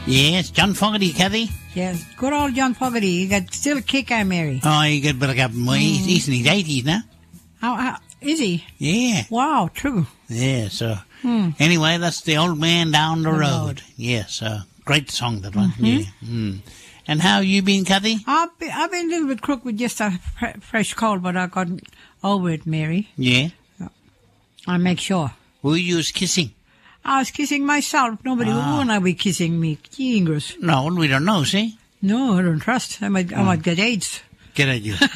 Yes, John Fogarty, Kathy. Yes, good old John Fogarty. He got still a kick, Mary. Oh, he got better up. He's in his 80s now. How is he? Yeah. Wow, true. Yeah, so anyway, that's The Old Man Down the Road. Yes, great song, that one. Yeah. And how you been, Kathy? I've been a little bit crook with just a fresh cold, but I got over it, Mary. Yeah. I'll make sure. Who you was kissing? I was kissing myself. Nobody would be kissing me. Jingers. No, we don't know, see? No, I don't trust. I might get AIDS. Get at you.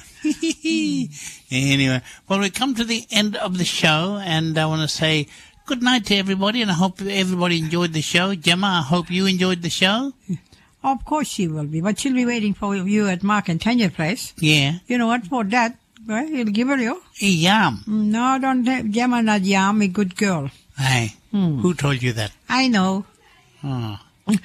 Anyway, well, we come to the end of the show, and I want to say good night to everybody, and I hope everybody enjoyed the show. Gemma, I hope you enjoyed the show. Of course she will be, but she'll be waiting for you at Mark and Tanya's place. Yeah. You know what, for that, well, he'll give her you. Yam. No, don't, Gemma not yam, a good girl. Hey, who told you that? I know. Oh.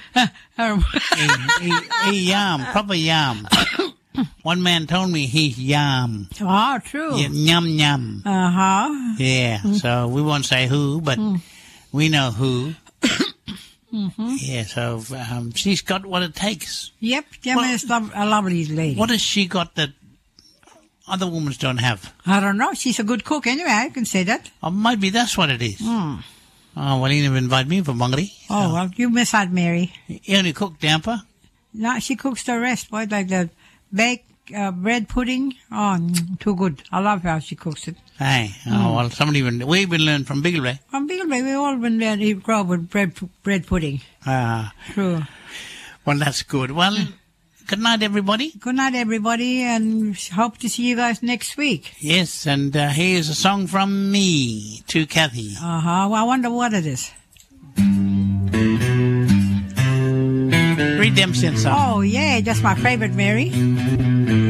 a yam, proper yam. One man told me he's yam. Oh, true. Yeah, yum yum. Uh-huh. Yeah, so we won't say who, but we know who. Yeah, so she's got what it takes. Yep, Gemma is a lovely lady. What has she got that other women don't have? I don't know. She's a good cook anyway, I can say that. Or maybe that's what it is. Oh, well, he never invited me for Bungaree. So. Oh, well, you miss out, Mary. He only cooked damper? No, she cooks the rest, boy, like the baked bread pudding. Oh, too good. I love how she cooks it. Hey, well, we've been learning from Biggleray. From Biggleray, we've all been learning to grow up with bread pudding. True. Well, that's good. Well, good night, everybody. Good night, everybody, and hope to see you guys next week. Yes, and here's a song from me to Kathy. Well, I wonder what it is. Redemption song. Oh, yeah, that's my favorite, Mary.